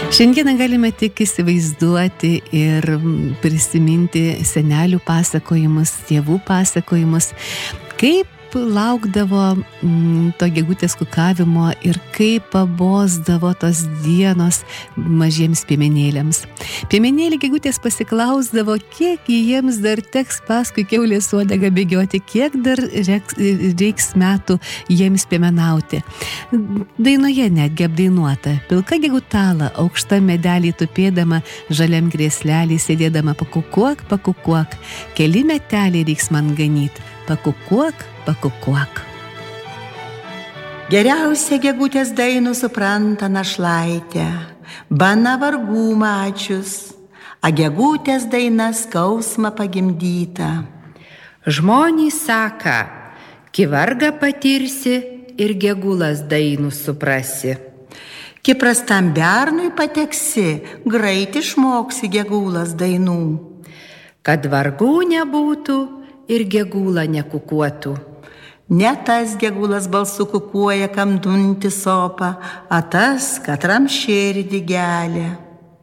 Šiandieną galime tik įsivaizduoti ir prisiminti senelių pasakojimus, tėvų pasakojimus, kaip laukdavo to gegutės kukavimo ir kaip pabosdavo tos dienos mažiems piemenėliams. Piemenėlį gegutės pasiklausdavo, kiek jiems dar teks paskui kiaulės uodegą bėgioti, kiek dar reiks metų jiems piemenauti. Dainoje netgi apdainuota: pilka gegutala, aukšta medelį tupėdama, žaliam grėslelį sėdėdama, pakukuok, pakukuok, keli meteliai reiks man ganyt, pakukuok, pakukuok. Geriausia gegutės dainų supranta našlaitė, bana vargų mačius, a gegutės daina skausmą pagimdyta. Žmonės saka, ki vargą patirsi ir gegulas dainų suprasi. Ki prastam bernui pateksi, greit išmoksi gegulas dainų. Kad vargų nebūtų ir gegula nekukuotų. Ne tas gegulas balsu kukuoja, kam dunti sopa, a tas, katram širdį gelia.